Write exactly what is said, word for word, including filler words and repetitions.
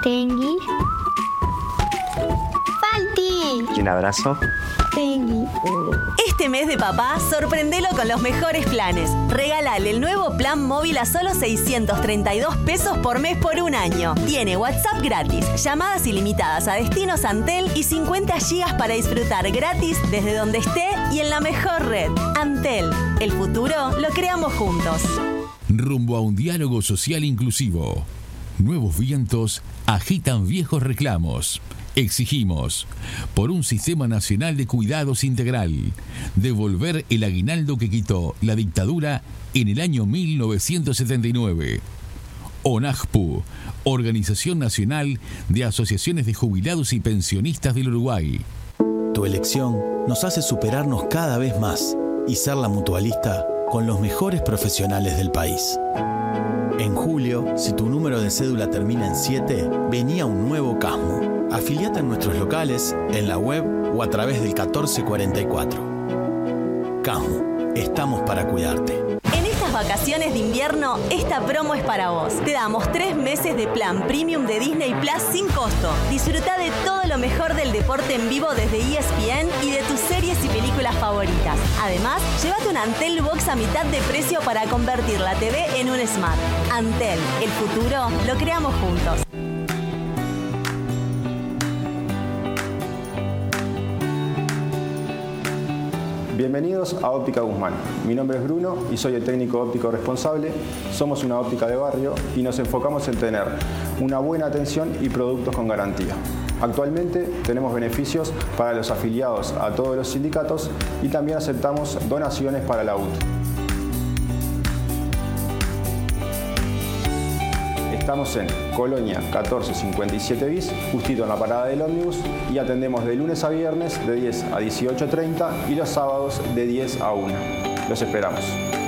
Tengui. Falti. Un abrazo. Tengui. Este mes de papá, sorprendelo con los mejores planes. Regálale el nuevo plan móvil a solo seiscientos treinta y dos pesos por mes por un año. Tiene WhatsApp gratis, llamadas ilimitadas a destinos Antel y cincuenta gigas para disfrutar gratis desde donde esté y en la mejor red. Antel, el futuro lo creamos juntos. Rumbo a un diálogo social inclusivo. Nuevos vientos agitan viejos reclamos. Exigimos, por un sistema nacional de cuidados integral, devolver el aguinaldo que quitó la dictadura en el año mil novecientos setenta y nueve. ONAJPU, Organización Nacional de Asociaciones de Jubilados y Pensionistas del Uruguay. Tu elección nos hace superarnos cada vez más y ser la mutualista con los mejores profesionales del país. En julio, si tu número de cédula termina en siete, vení a un nuevo Casmu. Afiliate en nuestros locales, en la web o a través del catorce cuarenta y cuatro. Casmu, estamos para cuidarte. En estas vacaciones de invierno, esta promo es para vos. Te damos tres meses de plan premium de Disney Plus sin costo. Disfruta de todo lo mejor del deporte en vivo desde E S P N y de tus series y películas favoritas. Además, llévate un Antel Box a mitad de precio para convertir la T V en un Smart. Antel, el futuro lo creamos juntos. Bienvenidos a Óptica Guzmán. Mi nombre es Bruno y soy el técnico óptico responsable. Somos una óptica de barrio y nos enfocamos en tener una buena atención y productos con garantía. Actualmente tenemos beneficios para los afiliados a todos los sindicatos y también aceptamos donaciones para la U T. Estamos en Colonia catorce cincuenta y siete bis, justito en la parada del ómnibus, y atendemos de lunes a viernes de diez a dieciocho treinta y los sábados de diez a una. Los esperamos.